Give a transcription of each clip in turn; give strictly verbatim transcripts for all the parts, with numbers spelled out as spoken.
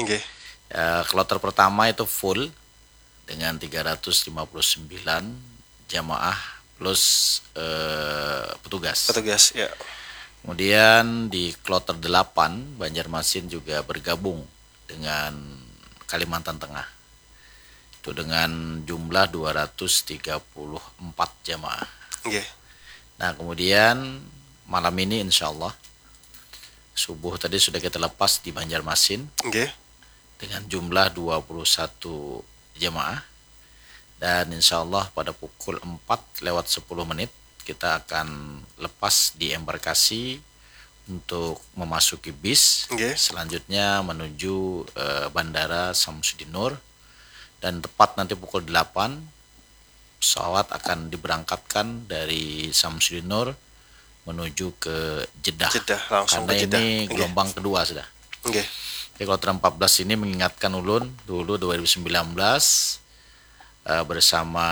Nggih. Uh, kloter pertama itu full dengan tiga ratus lima puluh sembilan jamaah plus uh, petugas. Petugas, ya. Kemudian di kloter delapan Banjarmasin juga bergabung dengan Kalimantan Tengah. Itu dengan jumlah dua ratus tiga puluh empat jamaah. Nggih. Nah, kemudian malam ini insya Allah subuh tadi sudah kita lepas di Banjarmasin. Nggih. Dengan jumlah dua puluh satu jamaah. Dan insya Allah pada pukul empat lewat sepuluh menit kita akan lepas di embarkasi untuk memasuki bis. Okay. Selanjutnya menuju uh, Bandara Samsudin Nur, dan tepat nanti pukul delapan pesawat akan diberangkatkan dari Samsudin Nur menuju ke Jeddah. Jeddah langsung karena ke Jeddah. Ini gelombang okay. kedua sudah. Okay. Jadi kloter empat belas ini mengingatkan ulun dulu dua ribu sembilan belas uh, bersama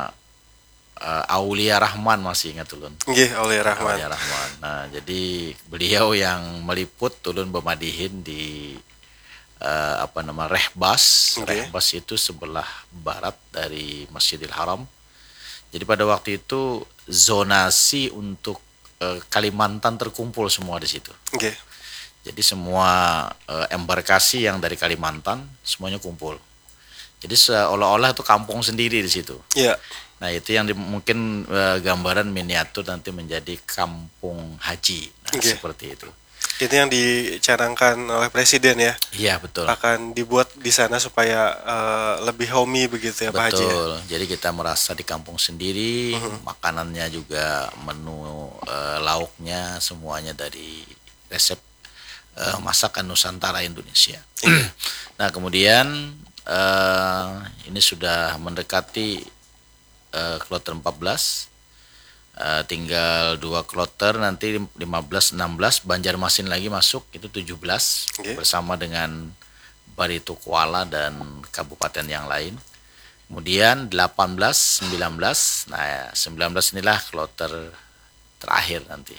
Uh, Aulia Rahman, masih ingat ulun? Nggih, Aulia Rahman. Aulia Rahman. Nah, jadi beliau yang meliput ulun Bemadihin di uh, apa nama Rehbas. Okay. Rehbas itu sebelah barat dari Masjidil Haram. Jadi pada waktu itu zonasi untuk uh, Kalimantan terkumpul semua di situ. Okay. Jadi semua uh, embarkasi yang dari Kalimantan semuanya kumpul. Jadi seolah-olah itu kampung sendiri di situ. Iya. Yeah. Nah, itu yang di, mungkin uh, gambaran miniatur nanti menjadi kampung haji. Nah, okay. Seperti itu. Itu yang dicanangkan oleh Presiden ya? Iya, betul. Akan dibuat di sana supaya uh, lebih homey begitu ya, betul. Pak Haji? Betul. Ya? Jadi kita merasa di kampung sendiri, uh-huh. makanannya juga menu uh, lauknya semuanya dari resep uh, masakan Nusantara Indonesia. Okay. Nah, kemudian uh, ini sudah mendekati Uh, kloter empat belas, uh, tinggal dua kloter nanti lima belas enam belas Banjarmasin lagi masuk, itu tujuh belas. Okay. Bersama dengan Barito Kuala dan kabupaten yang lain. Kemudian delapan belas sembilan belas, nah sembilan belas inilah kloter terakhir nanti.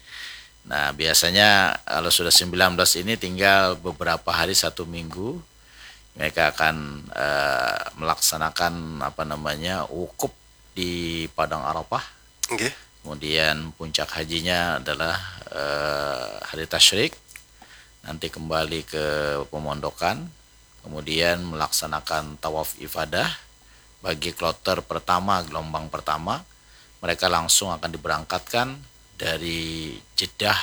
Nah, biasanya kalau sudah sembilan belas ini tinggal beberapa hari, satu minggu mereka akan uh, melaksanakan apa namanya wukuf di Padang Arafah. Okay. Kemudian puncak hajinya adalah uh, hari tasyrik. Nanti kembali ke pemondokan. Kemudian melaksanakan tawaf ifadah. Bagi kloter pertama, gelombang pertama, mereka langsung akan diberangkatkan dari Jeddah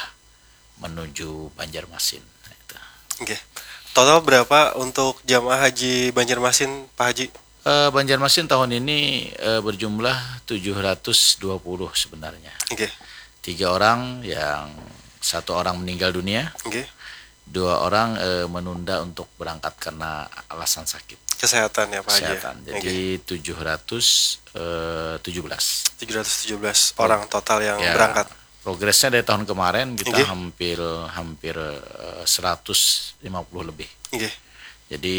menuju Banjarmasin. Nah, itu. Oke. Okay. Total berapa untuk jamaah haji Banjarmasin, Pak Haji? Uh, Banjarmasin tahun ini uh, berjumlah tujuh ratus dua puluh sebenarnya. Oke. Okay. Tiga orang, yang satu orang meninggal dunia. Oke. Okay. Dua orang uh, menunda untuk berangkat karena alasan sakit. Kesehatan ya, Pak Haji. Kesehatan. Jadi okay. tujuh ratus tujuh belas. tujuh ratus tujuh belas orang total yang ya, berangkat. Progresnya dari tahun kemarin kita okay. hampir hampir uh, seratus lima puluh lebih. Okay. Jadi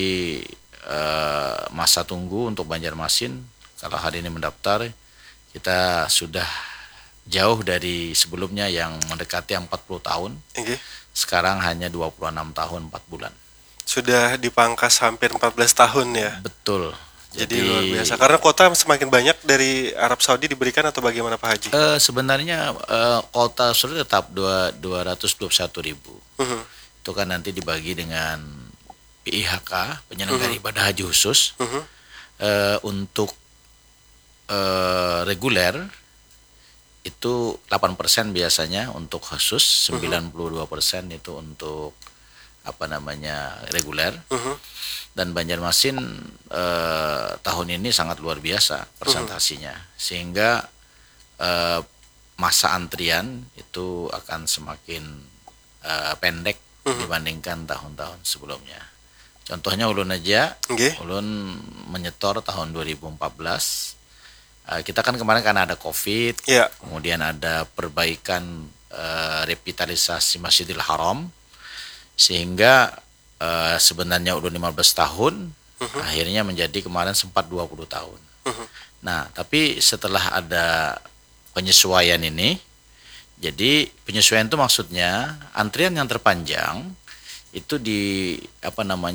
uh, masa tunggu untuk Banjarmasin kalau hari ini mendaftar kita sudah jauh dari sebelumnya yang mendekati empat puluh tahun. Okay. Sekarang hanya dua puluh enam tahun empat bulan. Sudah dipangkas hampir empat belas tahun ya. Betul. Jadi, Jadi luar biasa. Karena kuota semakin banyak dari Arab Saudi diberikan atau bagaimana, Pak Haji? Uh, sebenarnya uh, kuota Saudi tetap dua ratus dua puluh satu ribu. Uh-huh. Itu kan nanti dibagi dengan P I H K, penyelenggara uh-huh. ibadah haji khusus. Uh-huh. Uh, untuk uh, reguler itu delapan persen biasanya untuk khusus, sembilan puluh dua persen itu untuk apa namanya reguler. Uh-huh. Dan Banjarmasin eh, tahun ini sangat luar biasa presentasinya, uh-huh. sehingga eh, masa antrian itu akan semakin eh, pendek uh-huh. dibandingkan tahun-tahun sebelumnya. Contohnya ulun aja, okay. ulun menyetor tahun dua ribu empat belas. Eh, kita kan kemarin karena ada COVID, yeah. kemudian ada perbaikan eh, revitalisasi Masjidil Haram, sehingga Uh, sebenarnya udah lima belas tahun, uh-huh. akhirnya menjadi kemarin sempat dua puluh tahun. Uh-huh. Nah, tapi setelah ada penyesuaian ini, jadi penyesuaian itu maksudnya antrian yang terpanjang itu di apa namanya